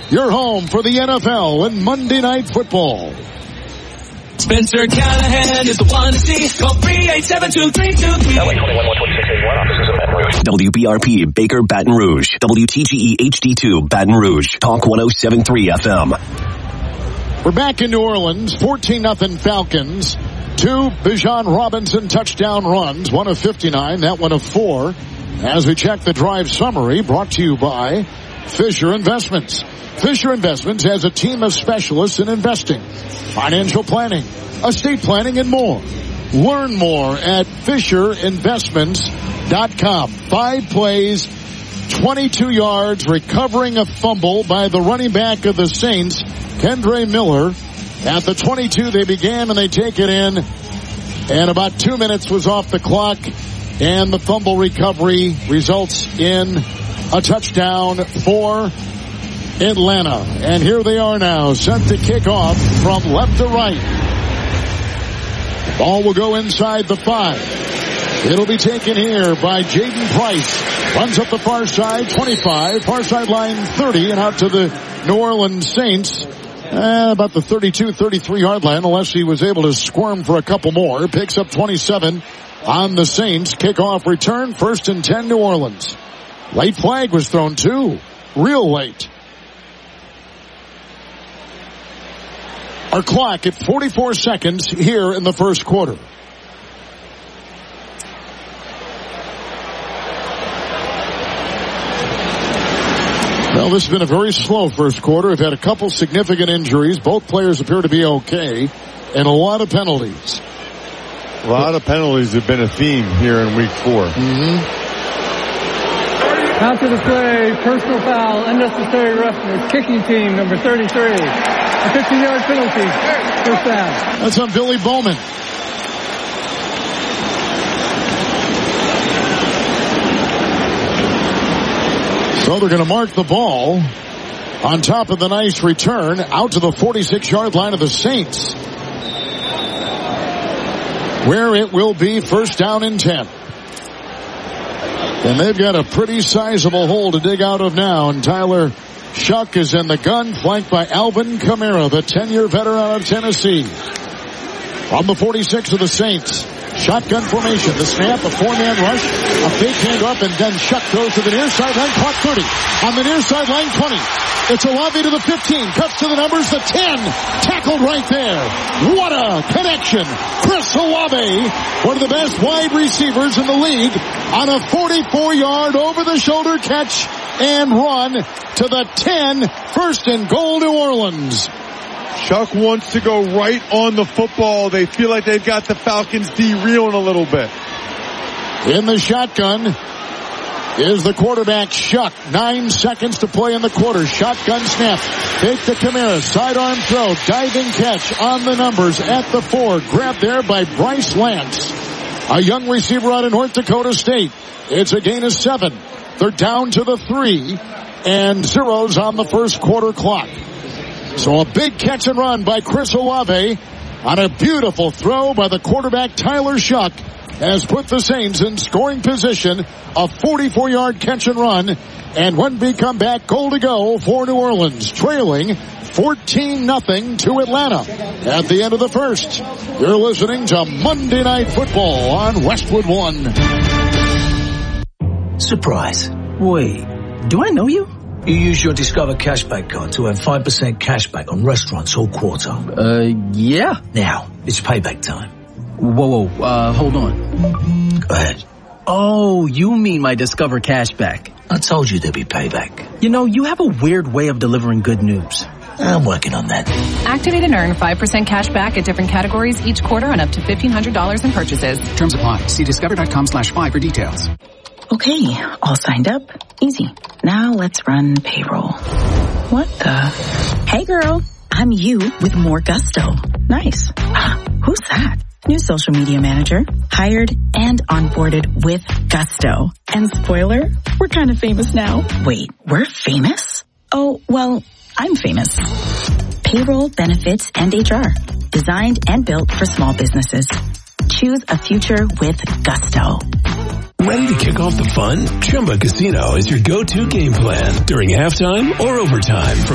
your home for the NFL and Monday Night Football. Spencer Callahan is the one to see. Call 387-2323. WBRP, Baker, Baton Rouge. WTGE HD2, Baton Rouge. Talk 107.3 FM. We're back in New Orleans. 14-0 Falcons. 2 Bijan Robinson touchdown runs. 1 of 59. That one of 4. As we check the drive summary, brought to you by Fisher Investments. Fisher Investments has a team of specialists in investing, financial planning, estate planning, and more. Learn more at FisherInvestments.com. 5 plays, 22 yards, recovering a fumble by the running back of the Saints, Kendre Miller. At the 22, they began and they take it in. And about 2 minutes was off the clock. And the fumble recovery results in a touchdown for Atlanta. And here they are now, set to kick off from left to right. The ball will go inside the 5. It'll be taken here by Jaden Price. Runs up the far side, 25, far sideline 30, and out to the New Orleans Saints. About the 32, 33-yard line, unless he was able to squirm for a couple more. Picks up 27 on the Saints. Kickoff return, 1st and 10 New Orleans. Late flag was thrown too. Real late. Our clock at 44 seconds here in the first quarter. Well, this has been a very slow first quarter. We've had a couple significant injuries. Both players appear to be okay. And a lot of penalties. A lot of penalties have been a theme here in week 4. After the play, personal foul, unnecessary roughness, kicking team, number 33. A 15-yard penalty. First down. That's on Billy Bowman. So they're going to mark the ball on top of the nice return out to the 46-yard line of the Saints, where it will be 1st down and 10. And they've got a pretty sizable hole to dig out of now. And Tyler Shuck is in the gun, flanked by Alvin Kamara, the 10-year veteran out of Tennessee. From the 46 of the Saints, shotgun formation. The snap, a 4-man rush, a fake handoff, and then Shuck throws to the near sideline, caught 30. On the near sideline, 20. It's Olave to the 15, cuts to the numbers, the 10, tackled right there. What a connection. Chris Olave, one of the best wide receivers in the league, on a 44-yard over-the-shoulder catch and run to the 10, 1st and goal, New Orleans. Shuck wants to go right on the football. They feel like they've got the Falcons D-reeling a little bit. In the shotgun is the quarterback, Shuck. 9 seconds to play in the quarter. Shotgun snap. Fake to Kamara. Sidearm throw. Diving catch on the numbers at the 4. Grabbed there by Bryce Lance, a young receiver out of North Dakota State. It's a gain of 7. They're down to the 3. And 0's on the first quarter clock. So a big catch and run by Chris Olave on a beautiful throw by the quarterback Tyler Shuck has put the Saints in scoring position. A 44-yard catch and run. And when we come back, goal to go for New Orleans, trailing 14-0 to Atlanta at the end of the first. You're listening to Monday Night Football on Westwood One. Surprise. Wait, do I know you? You use your Discover Cashback card to earn 5% cashback on restaurants all quarter. Yeah. Now, it's payback time. Whoa, hold on. Go ahead. Oh, you mean my Discover Cashback. I told you there'd be payback. You know, you have a weird way of delivering good news. I'm working on that. Activate and earn 5% cash back at different categories each quarter on up to $1,500 in purchases. Terms apply. See discover.com/5 for details. Okay, all signed up. Easy. Now let's run payroll. What the? Hey girl, I'm you with more gusto. Nice. Who's that? New social media manager. Hired and onboarded with gusto. And spoiler, we're kind of famous now. Wait, we're famous? Oh, well, I'm famous. Payroll, benefits, and HR. Designed and built for small businesses. Choose a future with gusto. Ready to kick off the fun? Chumba Casino is your go-to game plan during halftime or overtime from